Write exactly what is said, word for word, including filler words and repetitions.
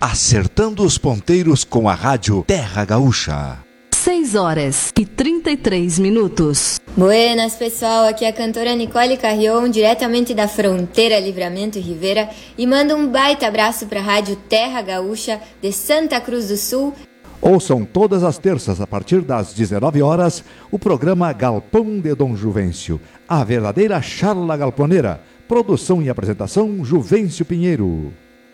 acertando os ponteiros com a rádio Terra Gaúcha. seis horas e trinta e três minutos. Buenas, pessoal. Aqui é a cantora Nicole Carrion, diretamente da fronteira Livramento e Rivera, e manda um baita abraço para a rádio Terra Gaúcha de Santa Cruz do Sul. Ouçam todas as terças, a partir das dezenove horas, o programa Galpão de Dom Juvencio, a verdadeira charla galponeira. Produção e apresentação, Juvencio Pinheiro.